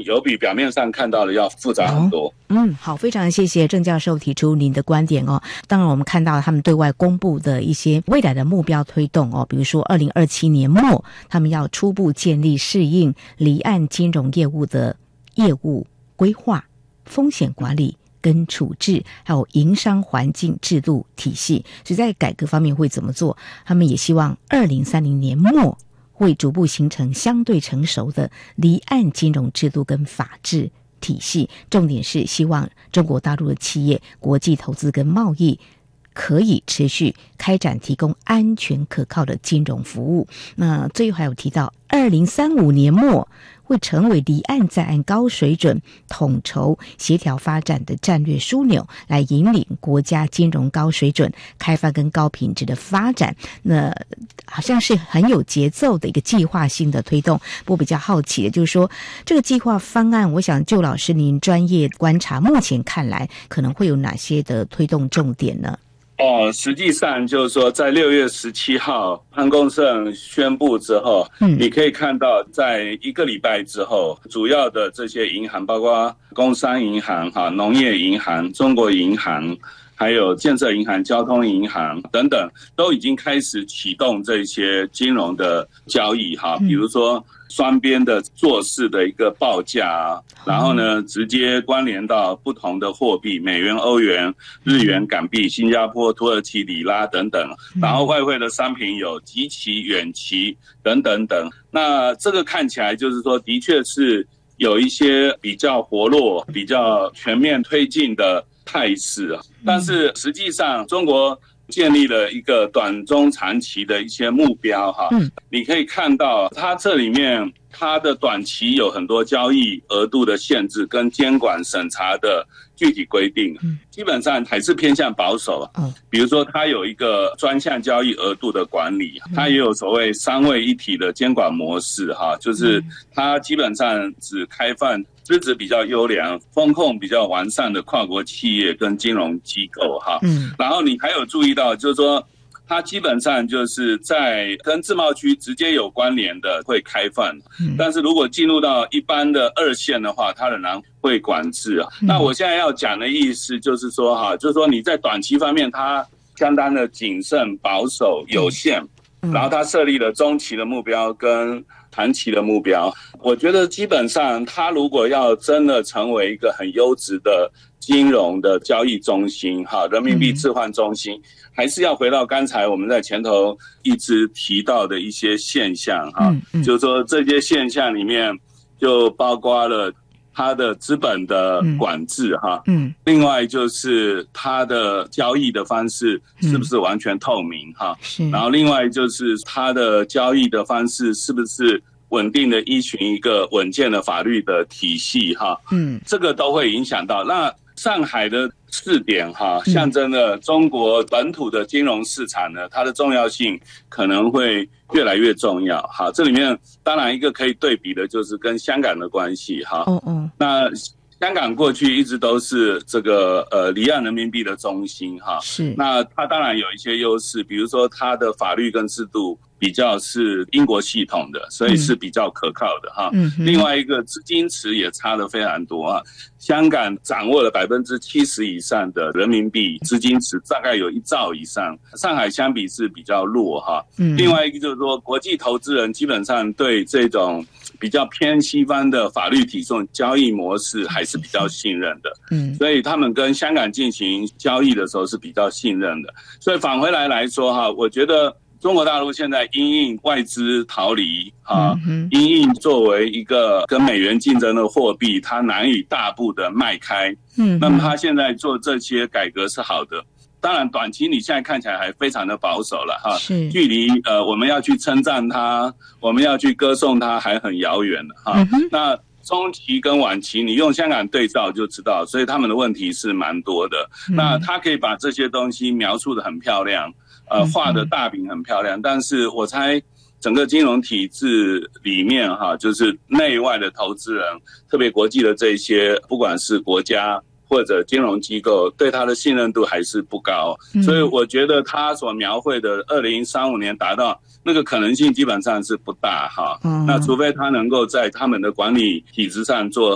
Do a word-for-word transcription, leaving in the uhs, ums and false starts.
有比表面上看到的要复杂很多。 哦、嗯，好，非常谢谢郑教授提出您的观点哦。当然我们看到他们对外公布的一些未来的目标推动哦，比如说二零二七年末他们要初步建立适应离岸金融业务的业务规划、风险管理跟处置，还有营商环境制度体系，所以在改革方面会怎么做？他们也希望二零三零年末会逐步形成相对成熟的离岸金融制度跟法治体系。重点是希望中国大陆的企业国际投资跟贸易可以持续开展提供安全可靠的金融服务。那最后还有提到二零三五年末会成为离岸在岸高水准统筹协调发展的战略枢纽，来引领国家金融高水准开发跟高品质的发展。那好像是很有节奏的一个计划性的推动。不过比较好奇的就是说，这个计划方案，我想就老师您专业观察，目前看来可能会有哪些的推动重点呢？ 哦，实际上就是说，在六月十七号潘功胜宣布之后，嗯，你可以看到，在一个礼拜之后，主要的这些银行，包括工商银行、哈农业银行、中国银行，还有建设银行、交通银行等等，都已经开始启动这些金融的交易哈，比如说双边的做事的一个报价啊，然后呢，直接关联到不同的货币，美元、欧元、日元、港币、新加坡、土耳其里拉等等，然后外汇的商品有即期、远期等等等。那这个看起来就是说，的确是有一些比较活络、比较全面推进的态势啊，但是实际上中国建立了一个短中长期的一些目标哈，嗯，你可以看到它这里面它的短期有很多交易额度的限制跟监管审查的具体规定，嗯，基本上还是偏向保守，嗯，比如说它有一个专项交易额度的管理，它也有所谓三位一体的监管模式哈，就是它基本上只开放资质比较优良、风控比较完善的跨国企业跟金融机构哈，嗯，然后你还有注意到，就是说它基本上就是在跟自贸区直接有关联的会开放，嗯，但是如果进入到一般的二线的话，它仍然会管制啊。嗯，那我现在要讲的意思就是说哈，就是说你在短期方面它相当的谨慎、保守、有限，嗯，然后它设立了中期的目标跟长期的目标，我觉得基本上它如果要真的成为一个很优质的金融的交易中心哈，人民币置换中心，嗯，还是要回到刚才我们在前头一直提到的一些现象哈，嗯嗯，就是说这些现象里面就包括了它的资本的管制哈，嗯，另外就是它的交易的方式是不是完全透明哈，是，然后另外就是它的交易的方式是不是稳定的依循一个稳健的法律的体系哈，嗯，这个都会影响到。那上海的试点哈，象征了中国本土的金融市场呢，它的重要性可能会越来越重要。好，这里面当然一个可以对比的就是跟香港的关系哈。哦哦，那香港过去一直都是这个呃离岸人民币的中心哈。是。那它当然有一些优势，比如说它的法律跟制度比较是英国系统的，所以是比较可靠的哈。嗯。另外一个资金池也差得非常多啊。香港掌握了百分之七十以上的人民币资金池，大概有一兆以上。上海相比是比较弱哈。嗯。另外一个就是说，国际投资人基本上对这种比较偏西方的法律体系交易模式还是比较信任的。嗯。所以他们跟香港进行交易的时候是比较信任的。所以返回来来说哈，我觉得中国大陆现在因应外资逃离啊，因应作为一个跟美元竞争的货币，它难以大步的迈开。嗯，那么它现在做这些改革是好的。当然，短期你现在看起来还非常的保守了哈，是距离呃我们要去称赞它，我们要去歌颂它还很遥远的哈。嗯、那中期跟晚期，你用香港对照就知道，所以他们的问题是蛮多的。嗯、那他可以把这些东西描述得很漂亮。呃，画的大饼很漂亮，但是我猜整个金融体制里面哈，就是内外的投资人，特别国际的这些，不管是国家或者金融机构，对他的信任度还是不高。嗯、所以我觉得他所描绘的二零三五年达到那个可能性基本上是不大哈。嗯、那除非他能够在他们的管理体制上做